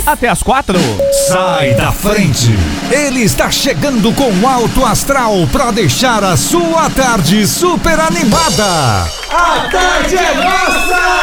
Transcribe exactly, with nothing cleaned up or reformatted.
Até as quatro. Sai da frente. Ele está chegando com alto astral para deixar a sua tarde super animada. A tarde é nossa!